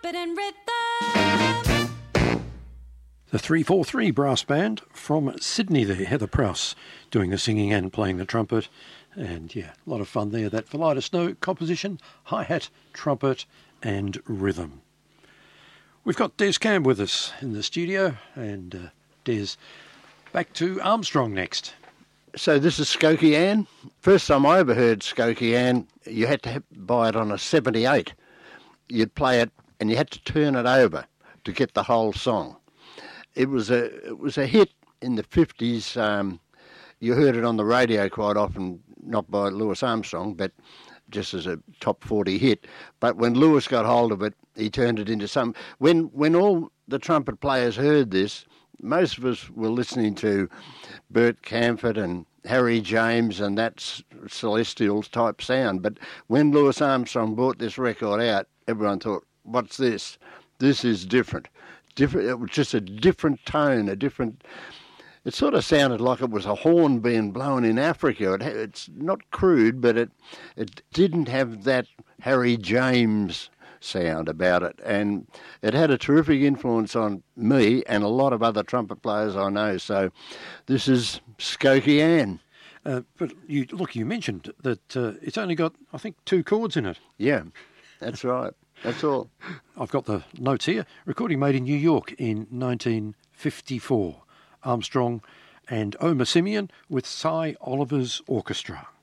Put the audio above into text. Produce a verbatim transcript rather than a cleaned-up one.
trumpet and rhythm. The three four three brass band from Sydney there, Heather Prowse doing the singing and playing the trumpet. And yeah, a lot of fun there. That Philida Snow composition, hi-hat, trumpet and rhythm. We've got Des Camp with us in the studio, and uh, Des, back to Armstrong next. So this is Skokie Ann. First time I ever heard Skokie Ann, you had to buy it on a seventy-eight. You'd play it and you had to turn it over to get the whole song. It was a it was a hit in the fifties. Um, you heard it on the radio quite often, not by Louis Armstrong, but just as a top forty hit. But when Louis got hold of it, he turned it into some... When, when all the trumpet players heard this, most of us were listening to Bert Camford and Harry James and that Celestials type sound. But when Louis Armstrong brought this record out, everyone thought, what's this? This is different. Different. It was just a different tone, a different... It sort of sounded like it was a horn being blown in Africa. It, it's not crude, but it it didn't have that Harry James sound about it. And it had a terrific influence on me and a lot of other trumpet players I know. So this is Skokie Ann. Uh, but you look, you mentioned that uh, it's only got, I think, two chords in it. Yeah, that's right. That's all. I've got the notes here. Recording made in New York in nineteen fifty-four. Armstrong and Omer Simeon with Cy Oliver's Orchestra.